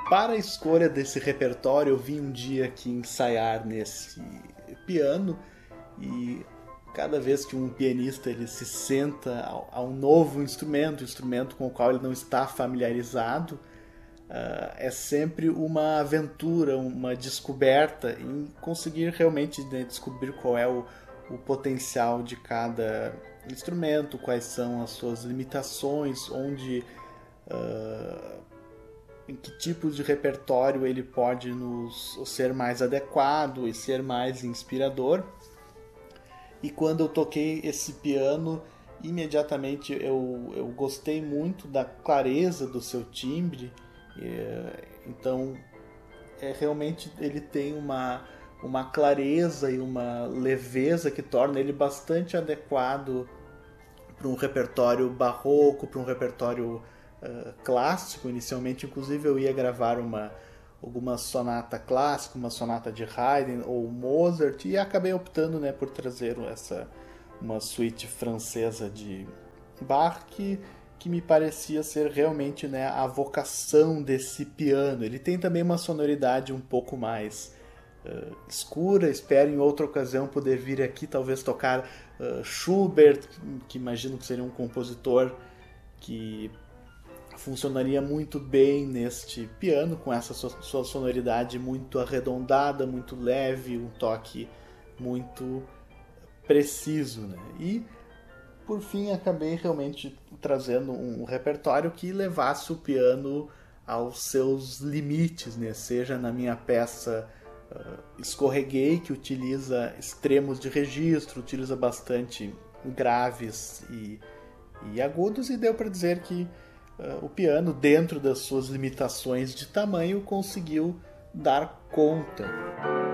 para a escolha desse repertório, eu vim um dia aqui ensaiar nesse piano e cada vez que um pianista ele se senta a um novo instrumento, instrumento com o qual ele não está familiarizado, é sempre uma aventura, uma descoberta em conseguir realmente, né, descobrir qual é o potencial de cada instrumento, quais são as suas limitações, onde em que tipo de repertório ele pode nos ser mais adequado e ser mais inspirador. E quando eu toquei esse piano, imediatamente eu gostei muito da clareza do seu timbre. Então, realmente ele tem uma clareza e uma leveza que torna ele bastante adequado para um repertório barroco, para um repertório clássico. Inicialmente, inclusive, eu ia gravar alguma sonata clássica, uma sonata de Haydn ou Mozart, e acabei optando, né, por trazer uma suíte francesa de Bach que me parecia ser realmente, né, a vocação desse piano. Ele tem também uma sonoridade um pouco mais escura. Espero em outra ocasião poder vir aqui talvez tocar Schubert, que imagino que seria um compositor que funcionaria muito bem neste piano, com essa sua sonoridade muito arredondada, muito leve, um toque muito preciso, né? E por fim acabei realmente trazendo um repertório que levasse o piano aos seus limites, né? Seja na minha peça Escorreguei, que utiliza extremos de registro, utiliza bastante graves e agudos, e deu para dizer que o piano, dentro das suas limitações de tamanho, conseguiu dar conta.